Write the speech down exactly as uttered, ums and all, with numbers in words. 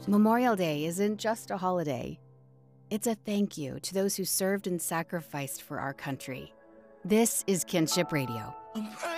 Memorial Day isn't just a holiday. It's a thank you to those who served and sacrificed for our country. This is Kinship Radio.